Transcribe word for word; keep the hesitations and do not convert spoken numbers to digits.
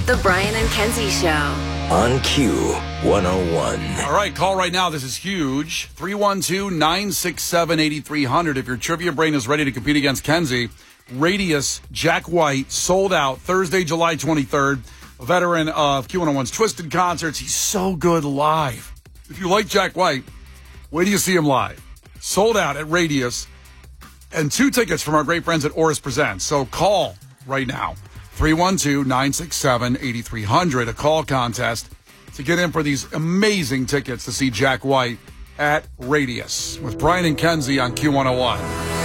The Brian and Kenzie Show. On Q one oh one. All right, call right now. This is huge. three one two, nine six seven, eight three zero zero. If your trivia brain is ready to compete against Kenzie, Radius, Jack White, sold out Thursday, July twenty-third. A veteran of Q one oh one's Twisted Concerts. He's so good live. If you like Jack White, wait till you see him live. Sold out at Radius. And two tickets from our great friends at Oris Presents. So call right now. three one two, nine six seven, eight three zero zero. A call contest to get in for these amazing tickets to see Jack White at Radius with Brian and Kenzie on Q one oh one.